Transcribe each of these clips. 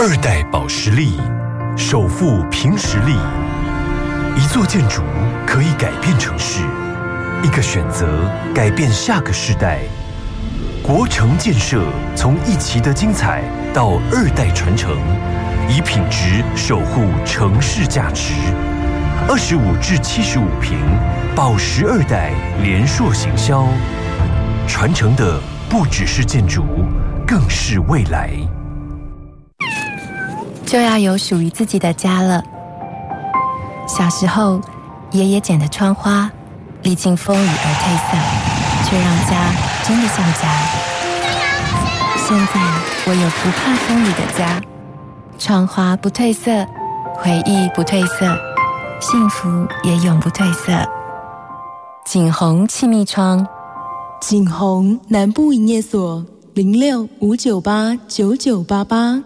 2代保时力，首富凭实力。一座建筑可以改变城市，一个选择改变下个世代。国城建设从一期的精彩到2代传承，以品质守护城市价值。25至75坪，保时2代联硕行销，传承的不只是建筑，更是未来。 就要有属于自己的家了。小时候，爷爷剪的窗花，历经风雨而褪色，却让家真的像家。现在我有不怕风雨的家，窗花不褪色，回忆不褪色，幸福也永不褪色。景宏气密窗， 景宏南部营业所06-598-9988。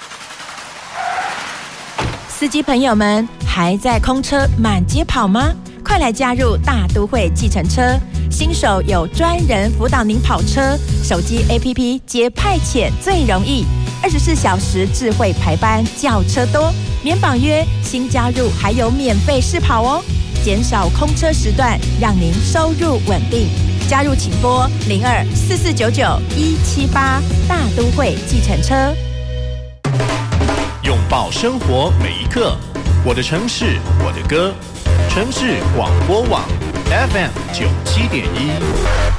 司机朋友们，还在空车满街跑吗？快来加入大都会计程车，新手有专人辅导您跑车，手机 APP 接派遣最容易，24小时智慧排班，叫车多，免绑约，新加入还有免费试跑哦，减少空车时段，让您收入稳定。加入请拨02-4499-178，大都会计程车。 拥抱生活每一刻，我的城市，我的歌，城市广播网 FM 97.1。